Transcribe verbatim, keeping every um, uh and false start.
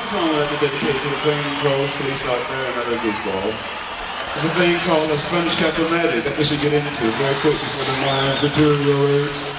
song I'd like to dedicate to the plainclothes police out there and other goofballs. There's a thing called a Spanish Castle Magic that we should get into very quick before the mind deteriorates.